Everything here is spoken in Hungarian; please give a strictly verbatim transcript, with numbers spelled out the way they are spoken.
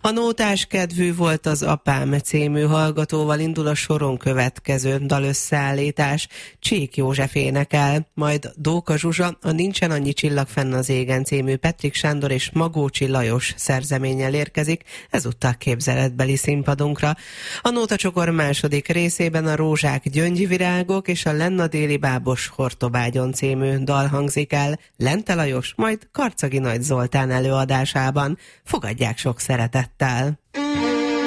A nótás kedvű volt az apám című hallgatóval indul a soron következő dalösszeállítás. Csík József énekel, majd Dóka Zsuzsa a Nincsen annyi csillag fenn az égen című Petrik Sándor és Magócsi Lajos szerzeménnyel érkezik, ezúttal képzeletbeli színpadunkra. A nótacsokor második részében a Rózsák gyöngyvirágok és a Lenna déli bábos Hortobágyon című dal hangzik el, Lente Lajos, majd Karcagi Nagy Zoltán előadásában. Fogadják sok szeretettel!